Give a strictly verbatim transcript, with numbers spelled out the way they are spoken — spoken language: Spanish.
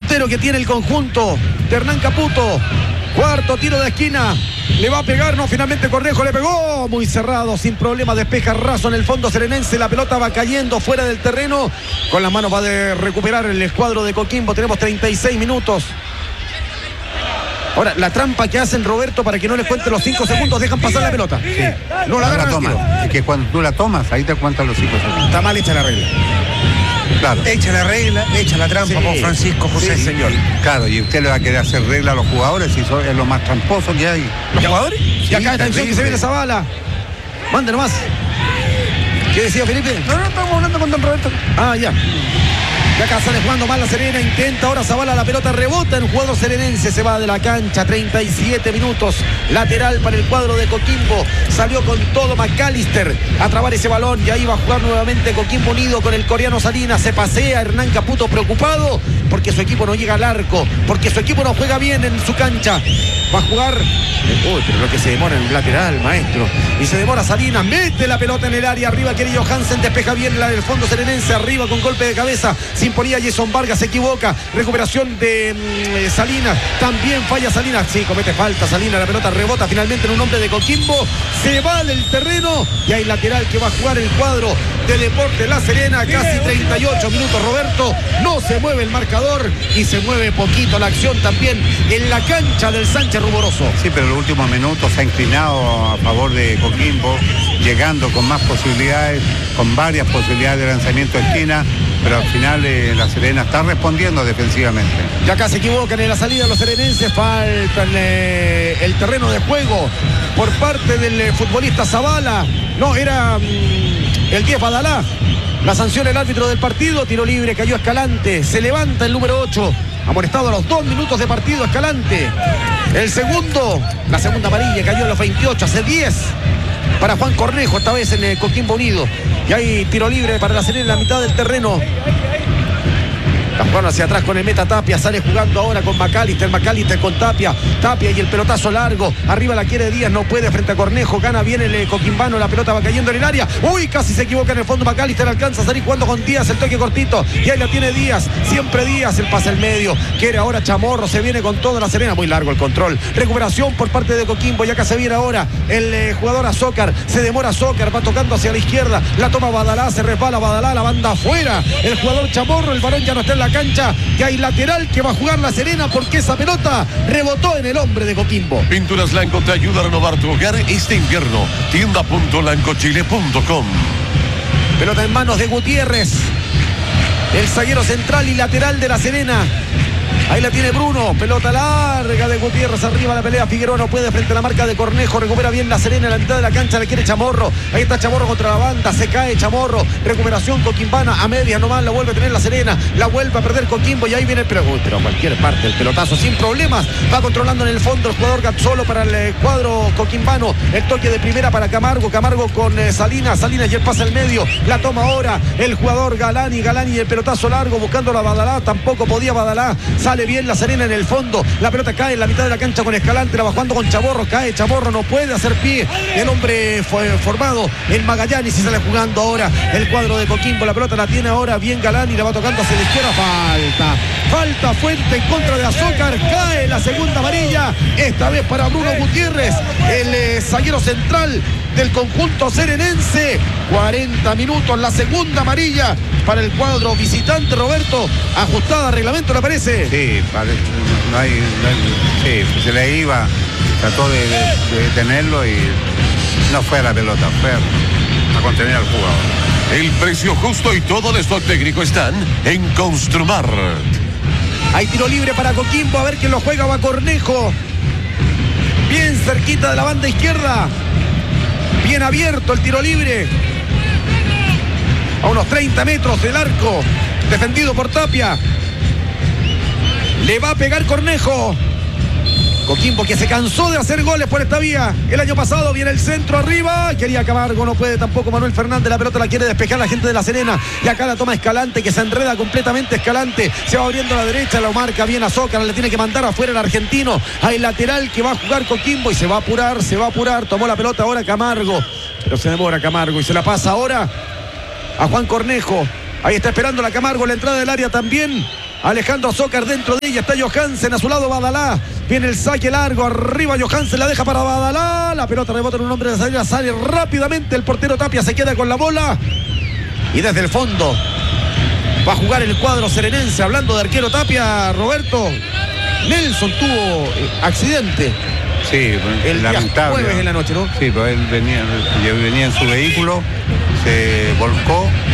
puntero que tiene el conjunto de Hernán Caputo. Cuarto tiro de esquina. Le va a pegar, no, finalmente Cornejo le pegó. Muy cerrado, sin problema, despeja raso en el fondo serenense. La pelota va cayendo fuera del terreno. Con las manos va a recuperar el escuadro de Coquimbo. Tenemos treinta y seis minutos. Ahora, la trampa que hacen, Roberto, para que no les cuente los cinco segundos, dejan pasar la pelota. Sí. No la No la agarran. tomas. Es que cuando tú la tomas, ahí te cuentan los cinco segundos. Está mal hecha la regla. Claro. Echa la regla, echa la trampa, Sí. con Francisco José. Sí, señor. Claro, y usted le va a querer hacer regla a los jugadores y eso es lo más tramposo que hay. ¿Los jugadores? Y acá, atención, que terrible. se viene esa bala. Mande nomás. ¿Qué decía Felipe? No, no, estamos hablando con don Roberto. Ah, ya. Y acá sale jugando mal la Serena, intenta ahora Zavala, la pelota rebota en jugador serenense, se va de la cancha, treinta y siete minutos, lateral para el cuadro de Coquimbo, salió con todo McAllister a trabar ese balón y ahí va a jugar nuevamente Coquimbo unido con el coreano Salinas, se pasea Hernán Caputo preocupado porque su equipo no llega al arco, porque su equipo no juega bien en su cancha, va a jugar, uy, pero lo que se demora en el lateral, maestro, y se demora Salinas, mete la pelota en el área, arriba Kerry Johansen, despeja bien la del fondo serenense, arriba con golpe de cabeza, sin ponía Jason Vargas, se equivoca, recuperación de mm, Salinas, también falla Salinas, sí, comete falta Salinas, la pelota rebota finalmente en un hombre de Coquimbo, se va del terreno y hay lateral que va a jugar el cuadro de Deportes La Serena, casi treinta y ocho minutos, Roberto, no se mueve el marcador y se mueve poquito la acción también en la cancha del Sánchez Ruboroso. Sí, pero en los últimos minutos se ha inclinado a favor de Coquimbo, llegando con más posibilidades, con varias posibilidades de lanzamiento de esquina, pero al final eh, La Serena está respondiendo defensivamente. Y acá se equivocan en la salida los serenenses, falta en, eh, el terreno de juego por parte del eh, futbolista Zavala, no, era mm, el diez Badalá, la sanción el árbitro del partido, tiro libre, cayó Escalante, se levanta el número ocho, amonestado a los dos minutos de partido Escalante, el segundo, la segunda amarilla, cayó a los veintiocho, hace diez para Juan Cornejo, esta vez en eh, Coquimbo Unido, y hay tiro libre para La Serena en la mitad del terreno. Juan hacia atrás con el meta Tapia, sale jugando ahora con McAllister, McAllister con Tapia, Tapia y el pelotazo largo, arriba la quiere Díaz, no puede frente a Cornejo, gana bien el coquimbano, la pelota va cayendo en el área, uy, casi se equivoca en el fondo McAllister, alcanza a salir jugando con Díaz, el toque cortito, y ahí la tiene Díaz, siempre Díaz, el pase al medio, quiere ahora Chamorro, se viene con toda La Serena, muy largo el control, recuperación por parte de Coquimbo, y acá se viene ahora el eh, jugador Azócar, se demora Azócar, va tocando hacia la izquierda, la toma Badalá, se resbala Badalá, la banda afuera, el jugador Chamorro, el varón ya no está en la cancha, que hay lateral que va a jugar La Serena porque esa pelota rebotó en el hombre de Coquimbo. Pinturas Lanco te ayuda a renovar tu hogar este invierno. tienda punto lancochile punto com. Pelota en manos de Gutiérrez, el zaguero central y lateral de La Serena. Ahí la tiene Bruno, pelota larga de Gutiérrez, arriba la pelea, Figueroa no puede frente a la marca de Cornejo, recupera bien La Serena en la mitad de la cancha, le quiere Chamorro, ahí está Chamorro contra la banda, se cae Chamorro, recuperación coquimbana, a medias nomás, la vuelve a tener La Serena, la vuelve a perder Coquimbo y ahí viene el pero, uy, pero a cualquier parte el pelotazo, sin problemas, va controlando en el fondo el jugador Gazzolo para el cuadro coquimbano, el toque de primera para Camargo, Camargo con eh, Salinas, Salinas y el pase al medio, la toma ahora el jugador Galani, Galani y el pelotazo largo buscando la Badalá, tampoco podía Badalá, sale bien La Serena en el fondo, la pelota cae en la mitad de la cancha con Escalante, la va jugando con Chamorro, cae Chamorro, no puede hacer pie, el hombre fue formado en Magallanes y sale jugando ahora el cuadro de Coquimbo, la pelota la tiene ahora bien Galán y la va tocando hacia la izquierda, falta, falta Fuente en contra de Azócar, cae la segunda amarilla, esta vez para Bruno Gutiérrez, el eh, zaguero central del conjunto serenense, cuarenta minutos, la segunda amarilla para el cuadro visitante, Roberto, ajustada a reglamento, ¿le parece? Sí, parece, no hay, no hay, sí, se le iba, trató de, de, de detenerlo y no fue a la pelota, fue a, a contener al jugador. El precio justo y todo el stock técnico están en Construmar. Hay tiro libre para Coquimbo, a ver quién lo juega, va Cornejo, bien cerquita de la banda izquierda, bien abierto el tiro libre, a unos treinta metros del arco, defendido por Tapia, le va a pegar Cornejo. Coquimbo que se cansó de hacer goles por esta vía el año pasado, viene el centro arriba, quería Camargo, no puede tampoco Manuel Fernández, la pelota la quiere despejar la gente de La Serena y acá la toma Escalante que se enreda completamente Escalante, se va abriendo a la derecha, lo marca bien a Zócalo, le tiene que mandar afuera el argentino, hay lateral que va a jugar Coquimbo y se va a apurar, se va a apurar, tomó la pelota ahora Camargo, pero se demora Camargo y se la pasa ahora a Juan Cornejo, ahí está esperando la Camargo, la entrada del área también Alejandro Zócar dentro de ella, está Johansen, a su lado Badalá, viene el saque largo, arriba Johansen, la deja para Badalá, la pelota rebota en un hombre de salida, sale rápidamente el portero Tapia, se queda con la bola y desde el fondo va a jugar el cuadro serenense. Hablando de arquero Tapia, Roberto, Nelson tuvo eh, accidente. Sí, El día lamentable. jueves en la noche, ¿no? Sí, pero él venía, venía en su vehículo, se volcó